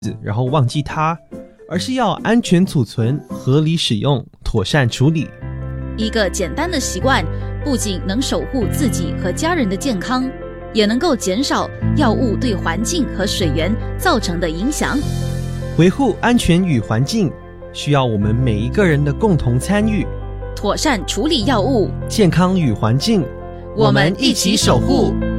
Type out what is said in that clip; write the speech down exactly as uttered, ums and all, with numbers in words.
然后忘记它，而是要安全储存、合理使用、妥善处理。 一个简单的习惯，不仅能守护自己和家人的健康，也能够减少药物对环境和水源造成的影响。 维护安全与环境，需要我们每一个人的共同参与。 妥善处理药物， 健康与环境， 我们一起守护。